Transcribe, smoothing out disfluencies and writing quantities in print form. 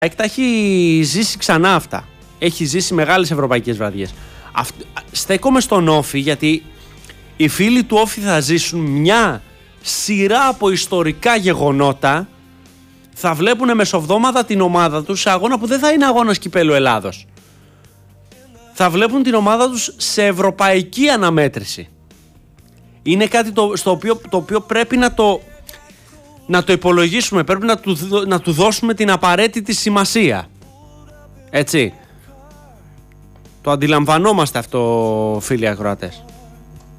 Τα έχει ζήσει ξανά αυτά. Έχει ζήσει μεγάλες ευρωπαϊκές βραδιές. Στέκομαι στον Όφη γιατί οι φίλοι του Όφη θα ζήσουν μια σειρά από ιστορικά γεγονότα. Θα βλέπουν μεσοβδόμαδα την ομάδα τους σε αγώνα που δεν θα είναι αγώνας κυπέλλου Ελλάδος. Θα βλέπουν την ομάδα τους σε ευρωπαϊκή αναμέτρηση. Είναι κάτι το οποίο πρέπει να το υπολογίσουμε, πρέπει να του δώσουμε την απαραίτητη σημασία. Έτσι. Το αντιλαμβανόμαστε αυτό, φίλοι ακροατές.